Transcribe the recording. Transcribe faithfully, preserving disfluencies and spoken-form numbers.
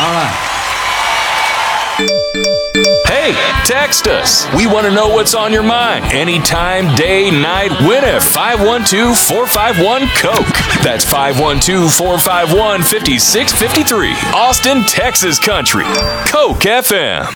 All right. Hey, text us. We want to know what's on your mind. Anytime, day, night. Win at five one two, four five one, COKE. That's five one two, four five one, five six five three. Austin, Texas Country. COKE F M.